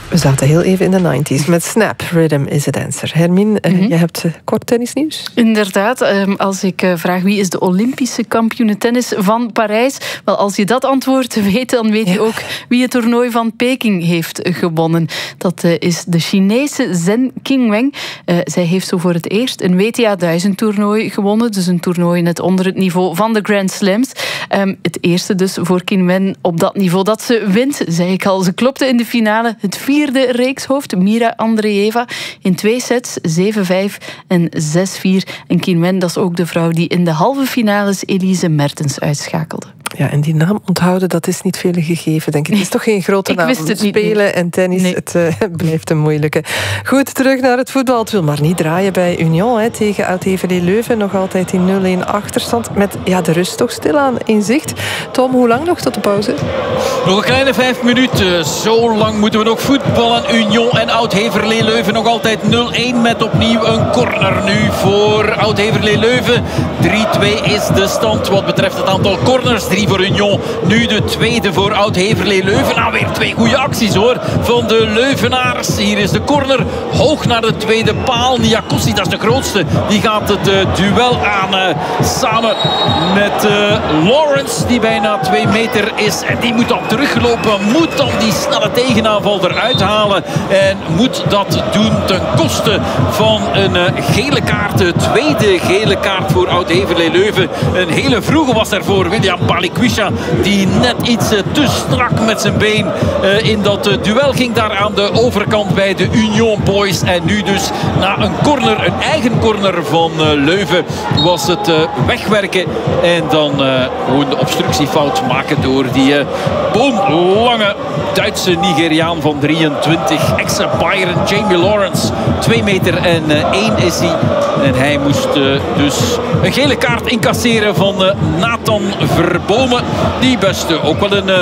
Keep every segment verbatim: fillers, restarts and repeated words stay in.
We zaten heel even in de negentig met Snap, Rhythm is a Dancer. Hermine, mm-hmm. je hebt kort tennisnieuws. Inderdaad, als ik vraag wie is de Olympische kampioene tennis van Parijs, wel, als je dat antwoord weet, dan weet je ja. ook wie het toernooi van Peking heeft gewonnen. Dat is de Chinese Zheng Qinwen. Zij heeft zo voor het eerst een W T A duizend toernooi gewonnen, dus een toernooi net onder het niveau van de Grand Slams. Het eerste dus voor Qinwen op dat niveau dat ze wint, zei ik al. Ze klopte in de finale het vierde reekshoofd, Mira Andreeva, in twee sets, zeven vijf en zes vier. En Qinwen, dat is ook de vrouw die in de halve finales Elise Mertens uitschakelde. Ja, en die naam onthouden, dat is niet veel gegeven, denk ik. Het is toch geen grote ik naam. Wist het niet. Spelen en tennis, nee. het uh, blijft een moeilijke. Goed, terug naar het voetbal. Het wil maar niet draaien bij Union hè, tegen Oud-Heverlee Leuven. Nog altijd in nul een achterstand. Met ja, de rust toch stilaan in zicht. Tom, hoe lang nog tot de pauze? Nog een kleine vijf minuten. Zo lang moeten we nog voetballen. Union en Oud-Heverlee Leuven nog altijd nul een met opnieuw een corner nu voor Oud-Heverlee Leuven. drie twee is de stand wat betreft het aantal corners. drie voor Union. Nu de tweede voor Oud-Heverlee Leuven. Nou, weer twee goede acties hoor van de Leuvenaars. Hier is de corner hoog naar de tweede paal. Niakossi, dat is de grootste. Die gaat het uh, duel aan uh, samen met uh, Lawrence, die bijna twee meter is. En die moet dan teruglopen. Moet dan die snelle tegenaanval eruit halen. En moet dat doen ten koste van een uh, gele kaart. De tweede gele kaart voor Oud-Heverlee Leuven. Een hele vroege was er voor William Balikwisha, die net iets te strak met zijn been uh, in dat uh, duel ging daar aan de overkant bij de Union Boys. En nu dus na een corner, een eigen corner van uh, Leuven, was het uh, wegwerken en dan uh, gewoon de obstructiefout maken door die uh, boomlange Duitse Nigeriaan van drieëntwintig. Ex-Bayern Jamie Lawrence. twee meter en uh, één is hij. En hij moest uh, dus een gele kaart incasseren van uh, Nathan Verbomen. Die best uh, ook wel een uh,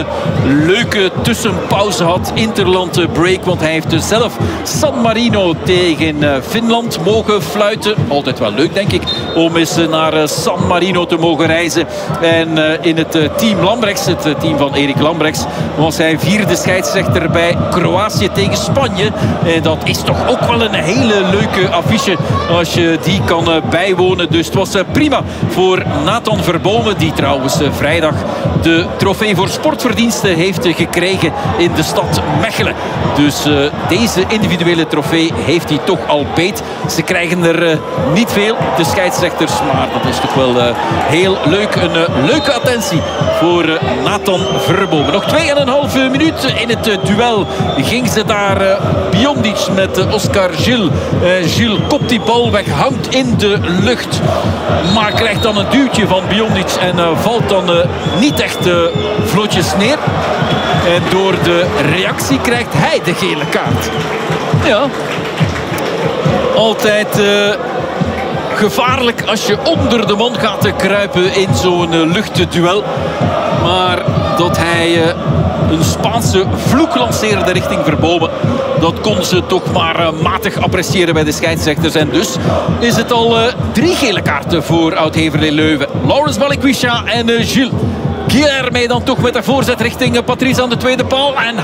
leuke tussenpauze had. Interland uh, break. Want hij heeft uh, zelf San Marino tegen uh, Finland mogen fluiten. Altijd wel leuk denk ik. Om eens uh, naar uh, San Marino te mogen reizen. En uh, in het uh, team Lambrechts. Het uh, team van Erik Lambrechts. Was hij vierde scheidsrechter bij Kroatië tegen Spanje. En dat is toch ook wel een hele leuke affiche. Als je die kan uh, bijwonen. Dus het was uh, prima voor Nathan Verbomen. Die trouwens uh, vrijdag de trofee voor sportverdiensten heeft uh, gekregen in de stad Mechelen. Dus uh, deze individuele trofee heeft hij toch al beet. Ze krijgen er uh, niet veel, de scheidsrechters. Maar dat is toch wel uh, heel leuk. Een uh, leuke attentie voor uh, Nathan Verbomen. Nog twee en een halve minuut in het uh, duel. Ging ze daar uh, Biondic met uh, Oscar Gilles. Uh, Gilles kopt die bal weg, hangt in de lucht. Maar krijgt dan een duwtje van Biondic en uh, valt dan uh, niet echt uh, vlotjes neer. En door de reactie krijgt hij de gele kaart. Ja. Altijd uh, gevaarlijk als je onder de man gaat kruipen in zo'n uh, luchtduel. Maar dat hij uh, een Spaanse vloek lanceerde richting Verbomen. Dat kon ze toch maar uh, matig appreciëren bij de scheidsrechters. En dus is het al uh, drie gele kaarten voor Oud-Heverlee Leuven. Lawrence Balikwisha en uh, Gilles. Guilherme dan toch met de voorzet richting uh, Patrice aan de tweede paal. En